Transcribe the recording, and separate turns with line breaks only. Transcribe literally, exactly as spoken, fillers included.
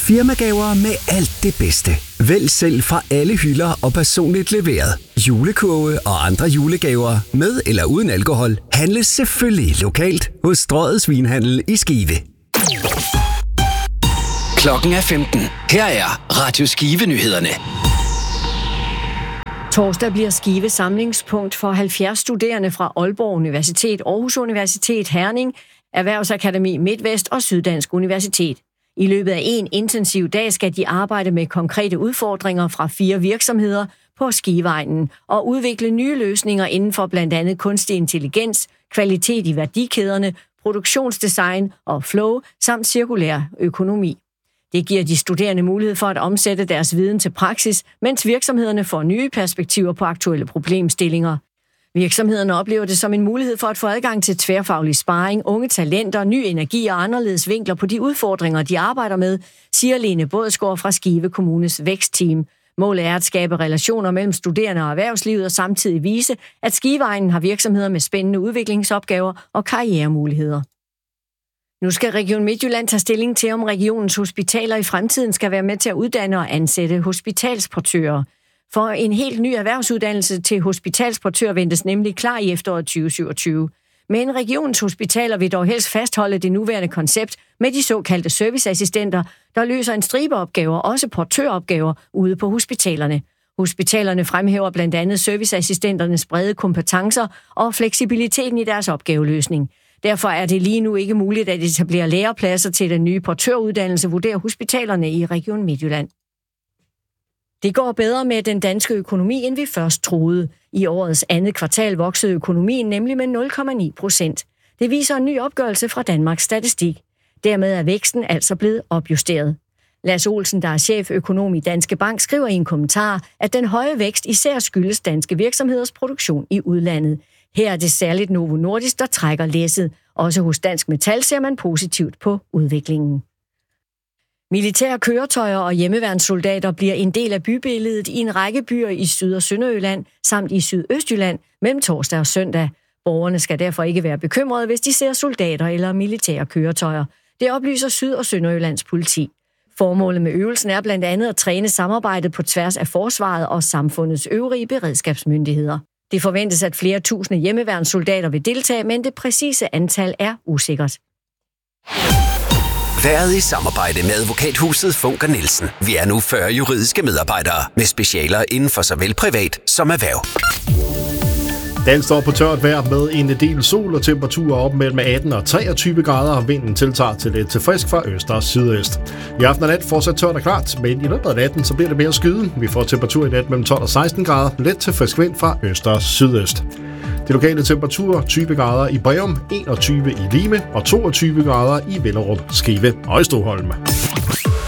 Firmagaver med alt det bedste. Vælg selv fra alle hylder og personligt leveret. Julekurve og andre julegaver med eller uden alkohol handles selvfølgelig lokalt hos Strøget Svinhandel i Skive.
Klokken er femten. Her er Radio Skive-nyhederne.
Torsdag bliver Skive samlingspunkt for halvfjerds studerende fra Aalborg Universitet, Aarhus Universitet, Herning, Erhvervsakademi Midtvest og Syddansk Universitet. I løbet af en intensiv dag skal de arbejde med konkrete udfordringer fra fire virksomheder på Skiveegnen og udvikle nye løsninger inden for blandt andet kunstig intelligens, kvalitet i værdikæderne, produktionsdesign og flow samt cirkulær økonomi. Det giver de studerende mulighed for at omsætte deres viden til praksis, mens virksomhederne får nye perspektiver på aktuelle problemstillinger. Virksomhederne oplever det som en mulighed for at få adgang til tværfaglig sparring, unge talenter, ny energi og anderledes vinkler på de udfordringer, de arbejder med, siger Lene Bådsgaard fra Skive Kommunes vækstteam. Målet er at skabe relationer mellem studerende og erhvervslivet og samtidig vise, at Skiveegnen har virksomheder med spændende udviklingsopgaver og karrieremuligheder. Nu skal Region Midtjylland tage stilling til, om regionens hospitaler i fremtiden skal være med til at uddanne og ansætte hospitalsportører. For en helt ny erhvervsuddannelse til hospitalsportør ventes nemlig klar i efteråret tyve syvogtyve. Men regionens hospitaler vil dog helst fastholde det nuværende koncept med de såkaldte serviceassistenter, der løser en stribe opgaver, også portøropgaver, ude på hospitalerne. Hospitalerne fremhæver blandt andet serviceassistenternes brede kompetencer og fleksibiliteten i deres opgaveløsning. Derfor er det lige nu ikke muligt at etablere lærepladser til den nye portøruddannelse, vurderer hospitalerne i Region Midtjylland. Det går bedre med den danske økonomi, end vi først troede. I årets andet kvartal voksede økonomien nemlig med nul komma ni procent. Det viser en ny opgørelse fra Danmarks Statistik. Dermed er væksten altså blevet opjusteret. Lars Olsen, der er cheføkonom i Danske Bank, skriver i en kommentar, at den høje vækst især skyldes danske virksomheders produktion i udlandet. Her er det særligt Novo Nordisk, der trækker læsset. Også hos Dansk Metal ser man positivt på udviklingen. Militære køretøjer og hjemmeværnssoldater bliver en del af bybilledet i en række byer i Syd- og Sønderjylland samt i Sydøstjylland mellem torsdag og søndag. Borgerne skal derfor ikke være bekymrede, hvis de ser soldater eller militære køretøjer. Det oplyser Syd- og Sønderjyllands politi. Formålet med øvelsen er blandt andet at træne samarbejdet på tværs af forsvaret og samfundets øvrige beredskabsmyndigheder. Det forventes, at flere tusinde hjemmeværnssoldater vil deltage, men det præcise antal er usikkert.
Været i samarbejde med advokathuset Funker Nielsen. Vi er nu fyrre juridiske medarbejdere med specialer inden for såvel privat som erhverv.
Dagen står på tørt vejr med en del sol og temperaturer op mellem atten og treogtyve grader, og vinden tiltager til lidt til frisk fra øst og sydøst. I aften og nat fortsat tørt og klart, men i løbet af natten så bliver det mere skyde. Vi får temperatur i nat mellem tolv og seksten grader, let til frisk vind fra øst og sydøst. De lokale temperaturer tyve grader i Breum, enogtyve i Lime og toogtyve grader i Vellerup, Skive og i Stoholm.